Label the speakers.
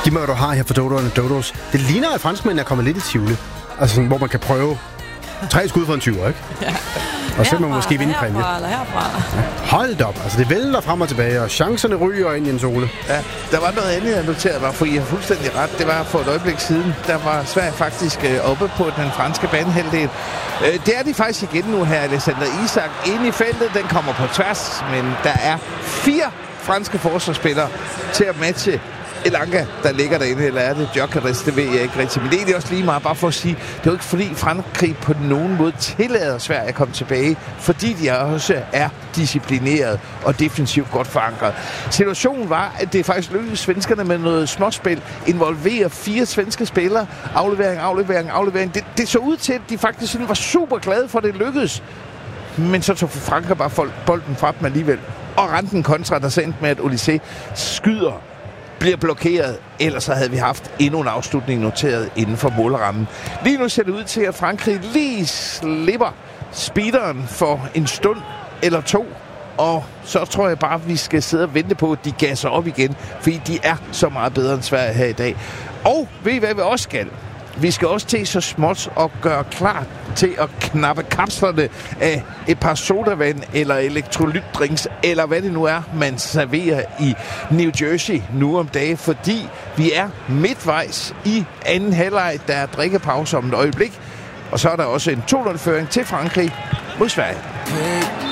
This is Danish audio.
Speaker 1: De møder, du har her for Dodos, det ligner, at franskmændene er kommet lidt i tvivl. Altså sådan, hvor man kan prøve 3 skud for en 20'er, ikke?
Speaker 2: Ja.
Speaker 1: Og så må man måske vinde præmie.
Speaker 2: Herfra.
Speaker 1: Ja. Hold op, altså det vælter frem og tilbage, og chancerne ryger ind i en Ole.
Speaker 3: Ja, der var noget andet, jeg noterede mig, for I har fuldstændig ret. Det var for et øjeblik siden, der var Sverige faktisk oppe på den franske banehalvdel. Det er de faktisk igen nu her, Alexander Isak inde i feltet. Den kommer på tværs, men der er 4 franske forsvarsspillere til at matche Elanga, der ligger derinde, eller er det Gyökeres, det ved jeg ikke rigtigt. Men det er egentlig også lige meget, bare for at sige, det er jo ikke fordi Frankrig på nogen måde tillader Sverige at komme tilbage, fordi de også er disciplineret og defensivt godt forankret. Situationen var, at det faktisk lykkedes svenskerne med noget småspil, involverer 4 svenske spillere, aflevering. Det så ud til, at de faktisk sådan var super glade for, at det lykkedes. Men så tog Frankrig bare bolden fra dem alligevel. Og rendte en kontra, der sendte med, at Olysée skyder, bliver blokeret, ellers så havde vi haft endnu en afslutning noteret inden for målrammen. Lige nu ser det ud til, at Frankrig lige slipper speederen for en stund eller 2, og så tror jeg bare, at vi skal sidde og vente på, at de gasser op igen, fordi de er så meget bedre end Sverige her i dag. Og ved I, hvad vi også skal? Vi skal også til så småt og gøre klar til at knappe kapslerne af et par sodavand eller elektrolytdrinks, eller hvad det nu er, man serverer i New Jersey nu om dagen, fordi vi er midtvejs i anden halvleg. Der er drikkepause om et øjeblik, og så er der også en 2-0-føring til Frankrig mod Sverige.